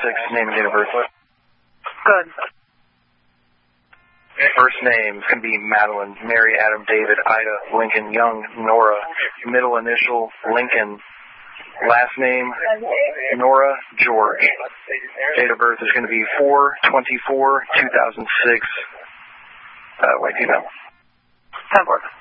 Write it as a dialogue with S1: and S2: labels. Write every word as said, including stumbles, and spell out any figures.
S1: six, name and date of birth.
S2: Good.
S1: First name is going to be Madeline, Mary, Adam, David, Ida, Lincoln, Young, Nora, middle initial, Lincoln. Last name, Nora George. Date of birth is going to be four twenty-four two thousand six. Uh, wait, do you know?
S2: Ten four.